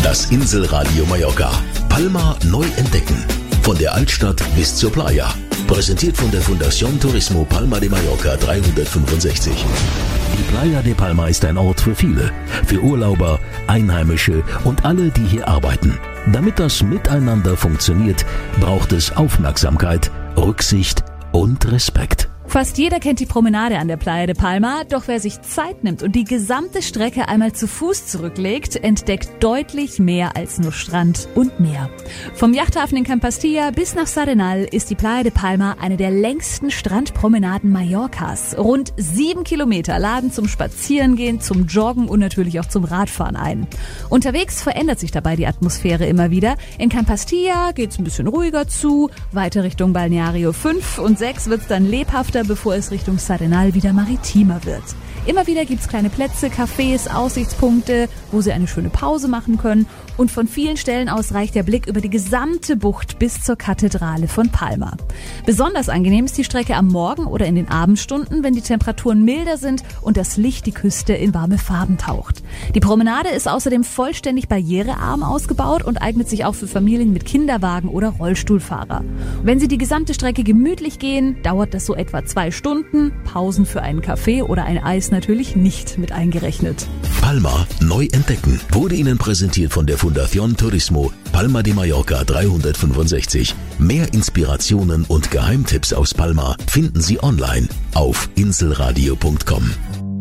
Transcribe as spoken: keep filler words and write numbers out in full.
Das Inselradio Mallorca. Palma neu entdecken. Von der Altstadt bis zur Playa. Präsentiert von der Fundación Turismo Palma de Mallorca dreihundertfünfundsechzig. Die Playa de Palma ist ein Ort für viele. Für Urlauber, Einheimische und alle, die hier arbeiten. Damit das Miteinander funktioniert, braucht es Aufmerksamkeit, Rücksicht und Respekt. Fast jeder kennt die Promenade an der Playa de Palma, doch wer sich Zeit nimmt und die gesamte Strecke einmal zu Fuß zurücklegt, entdeckt deutlich mehr als nur Strand und Meer. Vom Yachthafen in Campastilla bis nach S'Arenal ist die Playa de Palma eine der längsten Strandpromenaden Mallorcas. Rund sieben Kilometer laden zum Spazierengehen, zum Joggen und natürlich auch zum Radfahren ein. Unterwegs verändert sich dabei die Atmosphäre immer wieder. In Campastilla geht's ein bisschen ruhiger zu, weiter Richtung Balneario fünf und sechs wird's dann lebhafter, bevor es Richtung S'Arenal wieder maritimer wird. Immer wieder gibt's kleine Plätze, Cafés, Aussichtspunkte, wo Sie eine schöne Pause machen können. Und von vielen Stellen aus reicht der Blick über die gesamte Bucht bis zur Kathedrale von Palma. Besonders angenehm ist die Strecke am Morgen oder in den Abendstunden, wenn die Temperaturen milder sind und das Licht die Küste in warme Farben taucht. Die Promenade ist außerdem vollständig barrierearm ausgebaut und eignet sich auch für Familien mit Kinderwagen oder Rollstuhlfahrer. Wenn Sie die gesamte Strecke gemütlich gehen, dauert das so etwa zwei Stunden. Pausen für einen Kaffee oder ein Eis natürlich nicht mit eingerechnet. Palma neu entdecken wurde Ihnen präsentiert von der Fundación Turismo Palma de Mallorca dreihundertfünfundsechzig. Mehr Inspirationen und Geheimtipps aus Palma finden Sie online auf inselradio punkt com.